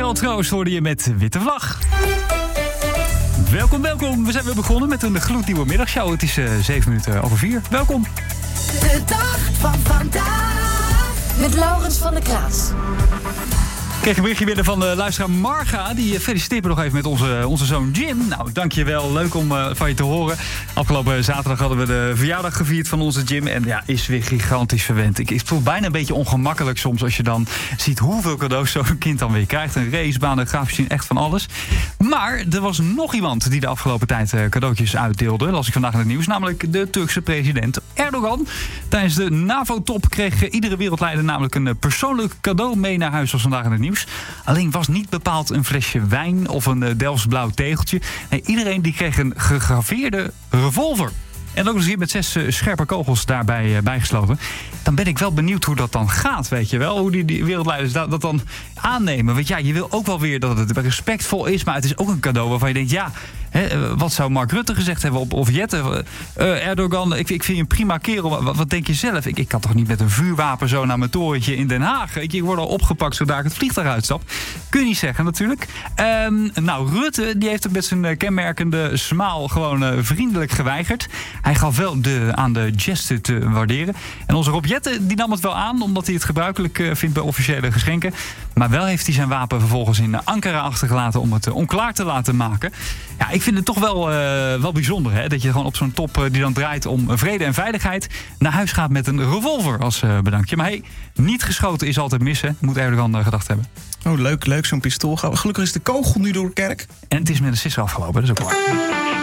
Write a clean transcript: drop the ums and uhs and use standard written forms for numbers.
Gerald Troost hoorde je met Witte Vlag. Welkom. We zijn weer begonnen met een gloednieuwe middagshow. Het is 4:07. Welkom. De dag van vandaag. Met Laurens van der Kraats. Ik kreeg een berichtje binnen van de luisteraar Marga. Die feliciteert me nog even met onze zoon Jim. Nou, dankjewel. Leuk om van je te horen. Afgelopen zaterdag hadden we de verjaardag gevierd van onze Jim. En ja, is weer gigantisch verwend. Ik voel bijna een beetje ongemakkelijk soms als je dan ziet hoeveel cadeaus zo'n kind dan weer krijgt. Een racebaan, een grafisch zien, echt van alles. Maar er was nog iemand die de afgelopen tijd cadeautjes uitdeelde. Las ik vandaag in het nieuws. Namelijk de Turkse president Erdogan. Tijdens de NAVO-top kreeg iedere wereldleider namelijk een persoonlijk cadeau mee naar huis. Was vandaag in het nieuws. Alleen was niet bepaald een flesje wijn of een Delfts blauw tegeltje. Nee, iedereen die kreeg een gegraveerde revolver. En ook nog eens met 6 scherpe kogels daarbij bijgesloten. Dan ben ik wel benieuwd hoe dat dan gaat, weet je wel. Hoe die wereldleiders dat dan aannemen. Want ja, je wil ook wel weer dat het respectvol is. Maar het is ook een cadeau waarvan je denkt, ja, wat zou Mark Rutte gezegd hebben of Jette? Erdogan, ik vind je een prima kerel. Wat denk je zelf? Ik kan toch niet met een vuurwapen zo naar mijn torentje in Den Haag? Ik word al opgepakt zodra ik het vliegtuig uitstap. Kun je niet zeggen natuurlijk. Nou, Rutte die heeft het met zijn kenmerkende smaal gewoon vriendelijk geweigerd. Hij gaf wel aan de gesten te waarderen. En onze Rob Jette die nam het wel aan, omdat hij het gebruikelijk vindt bij officiële geschenken. Maar wel heeft hij zijn wapen vervolgens in Ankara achtergelaten om het onklaar te laten maken. Ja, ik vind het toch wel bijzonder, hè? Dat je gewoon op zo'n top die dan draait om vrede en veiligheid naar huis gaat met een revolver als bedankje. Maar niet geschoten is altijd mis, hè? Moet Erdogan gedacht hebben. Oh, leuk, zo'n pistool. Gelukkig is de kogel nu door de kerk. En het is met een sisser afgelopen, dat is ook waar.